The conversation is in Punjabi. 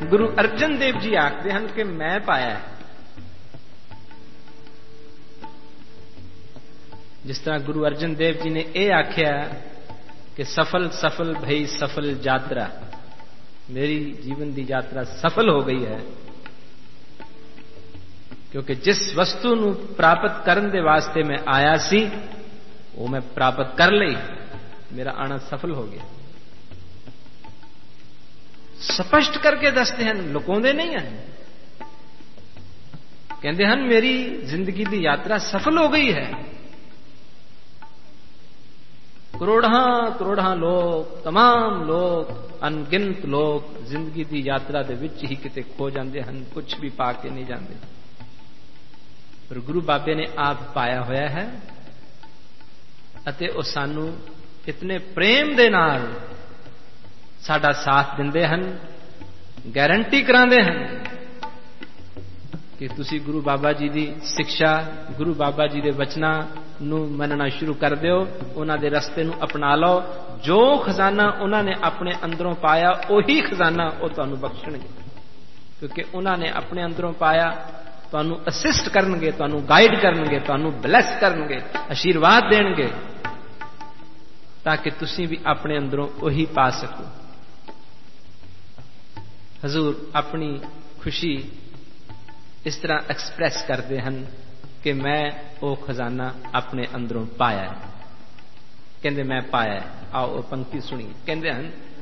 ਗੁਰੂ ਅਰਜਨ ਦੇਵ ਜੀ ਆਖਦੇ ਹਨ ਕਿ ਮੈਂ ਪਾਇਆ। ਜਿਸ ਤਰ੍ਹਾਂ ਗੁਰੂ ਅਰਜਨ ਦੇਵ ਜੀ ਨੇ ਇਹ ਆਖਿਆ ਕਿ ਸਫਲ ਸਫਲ ਭਈ ਸਫਲ ਯਾਤਰਾ, ਮੇਰੀ ਜੀਵਨ ਦੀ ਯਾਤਰਾ ਸਫਲ ਹੋ ਗਈ ਹੈ, ਕਿਉਂਕਿ ਜਿਸ ਵਸਤੂ ਨੂੰ ਪ੍ਰਾਪਤ ਕਰਨ ਦੇ ਵਾਸਤੇ ਮੈਂ ਆਇਆ ਸੀ ਉਹ ਮੈਂ ਪ੍ਰਾਪਤ ਕਰ ਲਈ, ਮੇਰਾ ਆਣਾ ਸਫਲ ਹੋ ਗਿਆ। ਸਪਸ਼ਟ ਕਰਕੇ ਦੱਸਦੇ ਹਨ, ਲੁਕਾਉਂਦੇ ਨਹੀਂ ਹਨ। ਕਹਿੰਦੇ ਹਨ ਮੇਰੀ ਜ਼ਿੰਦਗੀ ਦੀ ਯਾਤਰਾ ਸਫਲ ਹੋ ਗਈ ਹੈ। ਕਰੋੜਾਂ ਕਰੋੜਾਂ ਲੋਕ, तमाम ਲੋਕ, ਅਣਗਿਣਤ ਲੋਕ ਜ਼ਿੰਦਗੀ ਦੀ ਯਾਤਰਾ ਦੇ ਵਿੱਚ ਹੀ ਕਿਤੇ ਖੋ ਜਾਂਦੇ ਹਨ, ਕੁਝ ਵੀ ਪਾ ਕੇ ਨਹੀਂ ਜਾਂਦੇ। ਪਰ ਗੁਰੂ ਬਾਬੇ ਨੇ ਆਪ ਪਾਇਆ ਹੋਇਆ ਹੈ ਅਤੇ ਉਹ ਸਾਨੂੰ ਇਤਨੇ ਪ੍ਰੇਮ ਦੇ ਨਾਲ ਸਾਡਾ ਸਾਥ ਦਿੰਦੇ ਹਨ, ਗਾਰੰਟੀ ਕਰਾਉਂਦੇ ਹਨ ਕਿ ਤੁਸੀਂ ਗੁਰੂ ਬਾਬਾ ਜੀ ਦੀ ਸਿੱਖਿਆ, ਗੁਰੂ ਬਾਬਾ ਜੀ ਦੇ ਵਚਨਾਂ ਨੂੰ ਮੰਨਣਾ ਸ਼ੁਰੂ ਕਰ ਦਿਓ, ਉਹਨਾਂ ਦੇ ਰਸਤੇ ਨੂੰ ਅਪਣਾ ਲਓ। ਜੋ ਖਜ਼ਾਨਾ ਉਹਨਾਂ ਨੇ ਆਪਣੇ ਅੰਦਰੋਂ ਪਾਇਆ ਉਹੀ ਖਜ਼ਾਨਾ ਉਹ ਤੁਹਾਨੂੰ ਬਖਸ਼ਣਗੇ, ਕਿਉਂਕਿ ਉਹਨਾਂ ਨੇ ਆਪਣੇ ਅੰਦਰੋਂ ਪਾਇਆ। ਤੁਹਾਨੂੰ ਅਸਿਸਟ ਕਰਨਗੇ, ਤੁਹਾਨੂੰ ਗਾਈਡ ਕਰਨਗੇ, ਤੁਹਾਨੂੰ ਬਲੈਸ ਕਰਨਗੇ, ਆਸ਼ੀਰਵਾਦ ਦੇਣਗੇ, ਤਾਂ ਕਿ ਤੁਸੀਂ ਵੀ ਆਪਣੇ ਅੰਦਰੋਂ ਉਹੀ ਪਾ ਸਕੋ। ਹਜ਼ੂਰ ਆਪਣੀ ਖੁਸ਼ੀ ਇਸ ਤਰ੍ਹਾਂ ਐਕਸਪ੍ਰੈਸ ਕਰਦੇ ਹਨ ਕਿ ਮੈਂ ਉਹ ਖਜ਼ਾਨਾ ਆਪਣੇ ਅੰਦਰੋਂ ਪਾਇਆ ਹੈ। ਕਹਿੰਦੇ ਮੈਂ ਪਾਇਆ ਹੈ। ਆਓ ਉਹ ਪੰਕਤੀ ਸੁਣੀਏ। ਕਹਿੰਦੇ ਹਨ